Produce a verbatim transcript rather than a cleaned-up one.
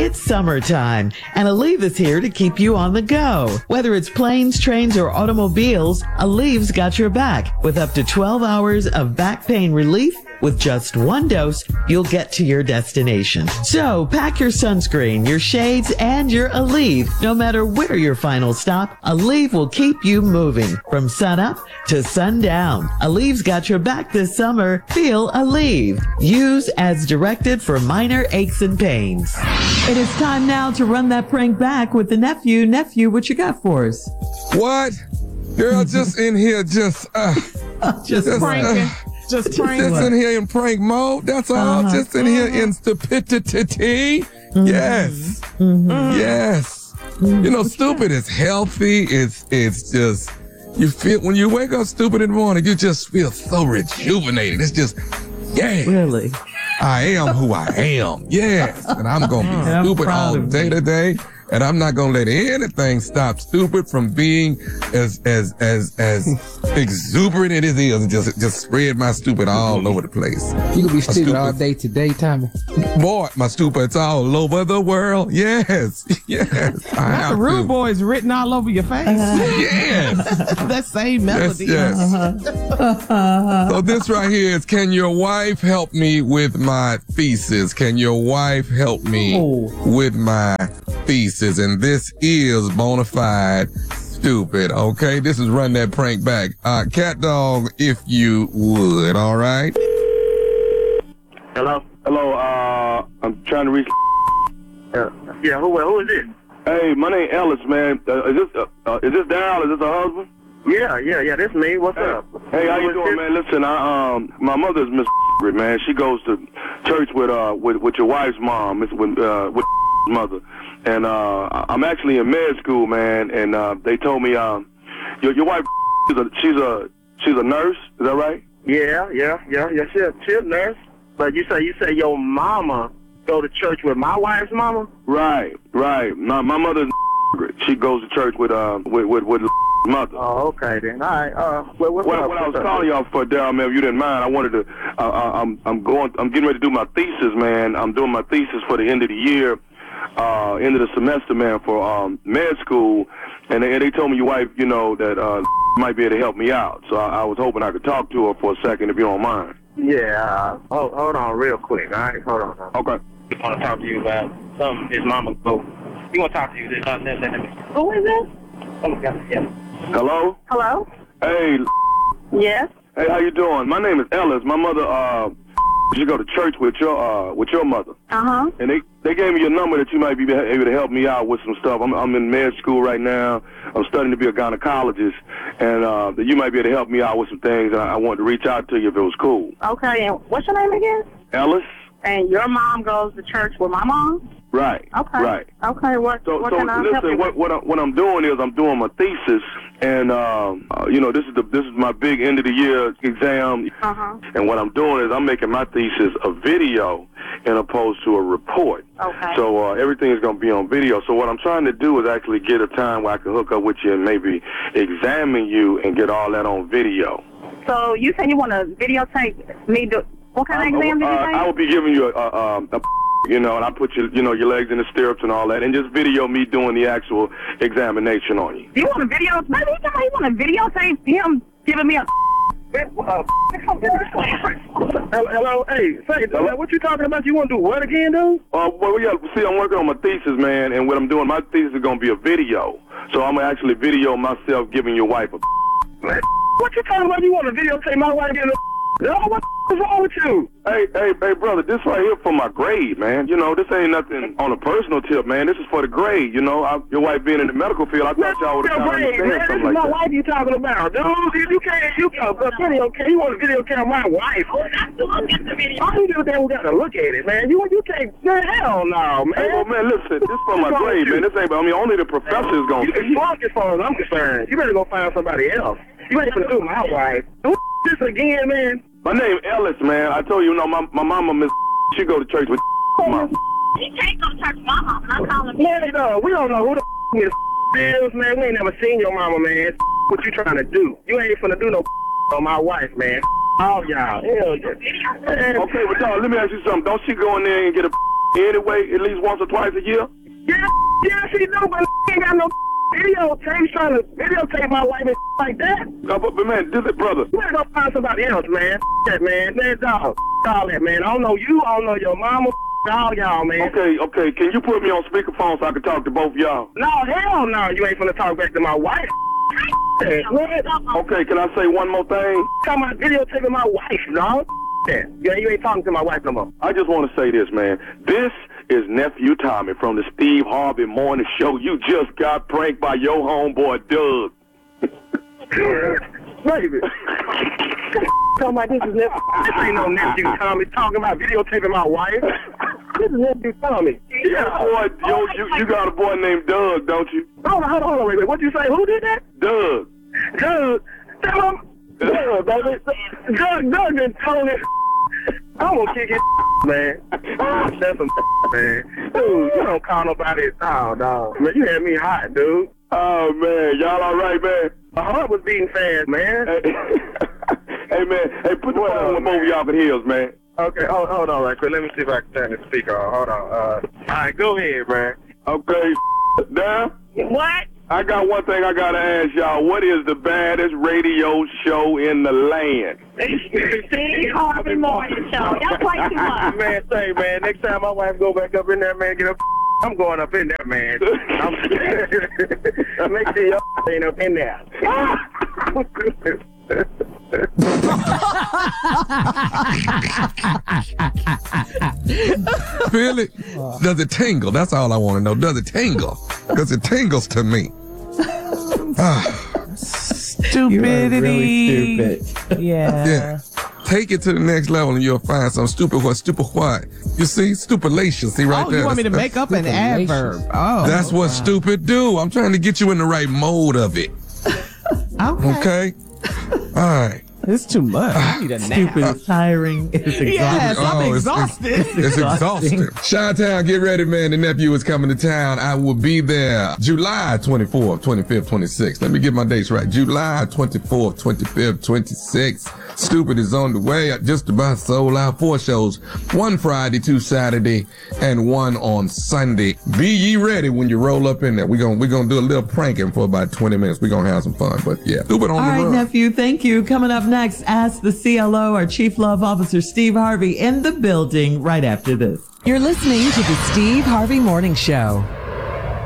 It's summertime, and Aleve is here to keep you on the go. Whether it's planes, trains, or automobiles, Aleve's got your back. With up to twelve hours of back pain relief, with just one dose, you'll get to your destination. So pack your sunscreen, your shades, and your Aleve. No matter where your final stop, Aleve will keep you moving from sunup to sundown. Aleve's got your back this summer. Feel Aleve. Use as directed for minor aches and pains. It is time now to run that prank back with the nephew. Nephew, what you got for us? What? Girl, just in here, just, uh, just, just pranking. Uh, Just, just in here in prank mode. That's all. Uh-huh. Just in here in stupidity. Mm-hmm. Yes. Mm-hmm. Yes. Mm-hmm. You know, stupid is healthy. It's it's just, you feel, when you wake up stupid in the morning, you just feel so rejuvenated. It's just, yeah. Really? I am who I am. Yes. And I'm going to be I'm stupid all of day you. today. And I'm not gonna let anything stop stupid from being as as as as exuberant as it is, and just just spread my stupid all over the place. You can be stupid, stupid all day today, Tommy. Boy, my stupid's all over the world. Yes, yes. I Not have the Rude to. Boys written all over your face. Yes. That same Yes, melody. yes. Uh-huh. So this right here is, can your wife help me with my thesis? Can your wife help me Oh. with my thesis? And this is bona fide stupid, okay? This is Run That Prank Back. Uh, Cat Dog, if you would, all right? Hello? Hello, uh, I'm trying to reach. Yeah, yeah who, who is it? Hey, my name Ellis, man. Uh, is this uh, uh, is this Daryl? Is this her husband? Yeah, yeah, yeah, this me. What's Hey, up? hey, how Who you is doing, this? man? Listen, I um, my mother's Miss man. She goes to church with uh with with your wife's mom, Miss with uh with mother, and uh I'm actually in med school, man. And uh they told me um your your wife she's a she's a she's a nurse. Is that right? Yeah, yeah, yeah, yeah, she's a, she's a nurse. But you say, you say your mama go to church with my wife's mama? Right, right. My my mother's she goes to church with uh with with with mother. Oh, okay then. All right. Uh, what, what's What, up? what I was What's up? calling y'all for, Daryl, man, if you didn't mind, I wanted to. Uh, uh, I'm I'm going. I'm getting ready to do my thesis, man. I'm doing my thesis for the end of the year, uh, end of the semester, man, for um, med school, and they, and they told me your wife, you know, that uh, might be able to help me out. So I, I was hoping I could talk to her for a second, if you don't mind. Yeah. Uh, hold, hold on, real quick. All right, hold on. Okay. I want to talk to you about something his mama go. You want to talk to you? This, uh, this, this, this. Who is this? Oh my God. Yeah. Hello. Hello? Hey. Yes? Hey, how you doing? My name is Ellis. My mother, uh, she go to church with your uh, with your mother. Uh-huh. And they, they gave me your number that you might be able to help me out with some stuff. I'm, I'm in med school right now. I'm studying to be a gynecologist. And uh, that you might be able to help me out with some things. And I, I wanted to reach out to you if it was cool. Okay, and what's your name again? Ellis? And your mom goes to church with my mom? Right. Okay. Right. Okay, what, So, what so can I help you listen, with? what what, I, what I'm doing is I'm doing my thesis, and um, uh, you know this is the this is my big end of the year exam. Uh-huh. And what I'm doing is I'm making my thesis a video, as opposed to a report. Okay. So uh, everything is going to be on video. So what I'm trying to do is actually get a time where I can hook up with you and maybe examine you and get all that on video. So you said you want to videotape me do... What kind of I, exam did you uh, say? I will be giving you a, a, a, a you know, and I put your, you know, your legs in the stirrups and all that, and just video me doing the actual examination on you. You want a video... Maybe you want to videotape him giving me a... Uh, hello, hey, say, hello? What you talking about? You want to do what again, dude? Uh, well, yeah, see, I'm working on my thesis, man, and what I'm doing, my thesis is going to be a video. So I'm going to actually video myself giving your wife a... What you talking about? You want to videotape my wife getting a... Yo, what the is wrong with you? Hey, hey, hey, brother, this right here for my grade, man. You know, this ain't nothing on a personal tip, man. This is for the grade, you know. I, your wife being in the medical field, I thought y'all would have Your grade, man. This is something like my that. wife you talking about, dude. You, you can't, you can't, uh, video, can you want to video camera my wife? Oh, that's the look at the video. All you do is we got to look at it, man. You, you can't, man, hell no, man. Hey, well, man, listen, this for my grade, man. This ain't, I mean, only the professor is going to see it. As far as I'm concerned, you better go find somebody else. You ain't gonna do my wife. Who this again, man? My name Ellis, man. I told you, you know, my, my mama, Miss, she go to church with mom. You can't go to church with my mom, and I'm calling Man, no, we don't know who the is, man. We ain't never seen your mama, man. What you trying to do? You ain't finna do no on my wife, man. All y'all. Hell yeah. Okay, but y'all, let me ask you something. Don't she go in there and get a anyway, at least once or twice a year? Yeah, yeah, she do, but ain't got no videotape trying to videotape my wife and like that. Uh, but, but man, this is brother. You better go find somebody else, man. That man, man, dog. All that, man. I don't know you. I don't know your mama. All y'all, man. Okay, okay. Can you put me on speakerphone so I can talk to both of y'all? No, hell no. You ain't finna talk back to my wife. Okay, can I say one more thing? Talking about videotaping my wife, dog. Yeah, you ain't talking to my wife no more. I just want to say this, man. This is Nephew Tommy from the Steve Harvey Morning Show. You just got pranked by your homeboy, Doug. Baby. Talking about this is nephew. This ain't no nephew Tommy talking about videotaping my wife. This is nephew Tommy. Yeah, boy, yo, you, you got a boy named Doug, don't you? Hold on, hold on, hold on, wait, wait. What'd you say? Who did that? Doug. Doug. Tell him. Doug, baby. Doug, Doug done told it. I'm gonna kick it, man. That's some man. Dude, you don't call nobody. Oh, dog. Man, you had me hot, dude. Oh, man. Y'all all right, man? My heart was beating fast, man. Hey, hey man. Hey, put the phone with both of y'all for heels, man. Okay, hold, hold on right quick. Let me see if I can turn the speaker on. Hold on. Uh, all right, go ahead, man. Okay. Now, What? I got one thing I got to ask y'all. What is the baddest radio show in the land? Steve Harvey Morning Show. Y'all play too much. Man, say, man, next time my wife go back up in there, man, get up. I'm going up in there, man. I'm make sure y'all ain't up in there. Feel it? Does it tingle? That's all I want to know. Does it tingle? Because it tingles to me. Stupidity. You are really stupid. Yeah. Yeah. Take it to the next level and you'll find some stupid what? Stupid what? You see? Stupidlation. See right Oh, there? you want me to That's- make up an adverb? Oh. That's what stupid do. I'm trying to get you in the right mode of it. Okay. Okay? All right. It's too much. I need a nap. Stupid is tiring. It's exhausting. Yes, I'm Oh, it's- exhausted. It's exhausting. Chi-Town, get ready, man. The nephew is coming to town. I will be there July twenty-fourth, twenty-fifth, twenty-sixth. Let me get my dates right. July twenty-fourth, twenty-fifth, twenty-sixth. Stupid is on the way. I just about sold out four shows. One Friday, two Saturday, and one on Sunday. Be ye ready when you roll up in there. We're going we're gonna do a little pranking for about twenty minutes. We're going to have some fun. But yeah, Stupid on All the right, run. nephew, thank you. Coming up next, Ask the C L O, our Chief Love Officer, Steve Harvey, in the building right after this. You're listening to the Steve Harvey Morning Show.